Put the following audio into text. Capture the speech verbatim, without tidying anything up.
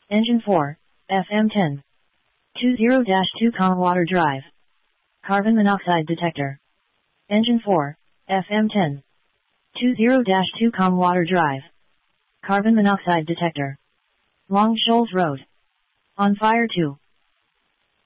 Engine four, F M ten. twenty dash two com water drive. Carbon monoxide detector. Engine four, F M ten. twenty dash two com water drive. Carbon monoxide detector. Long Shoals Road. On fire two.